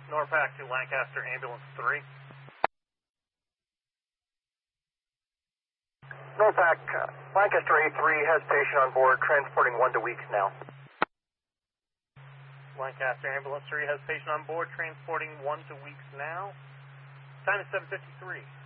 Norpac to Lancaster Ambulance 3. Norpac, Lancaster A3 has patient on board, transporting 1 to Weeks now. Lancaster Ambulance 3 has patient on board, transporting 1 to Weeks now. Time is 7:53.